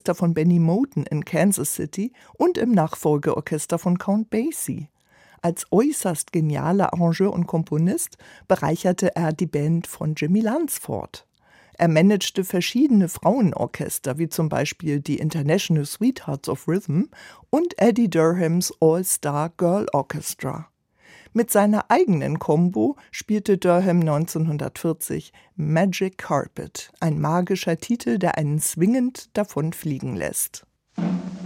Orchester von Benny Moten in Kansas City und im Nachfolgeorchester von Count Basie. Als äußerst genialer Arrangeur und Komponist bereicherte er die Band von Jimmy Lunceford. Er managte verschiedene Frauenorchester, wie zum Beispiel die International Sweethearts of Rhythm und Eddie Durhams All-Star Girl Orchestra. Mit seiner eigenen Combo spielte Durham 1940 Magic Carpet, ein magischer Titel, der einen swingend davon fliegen lässt.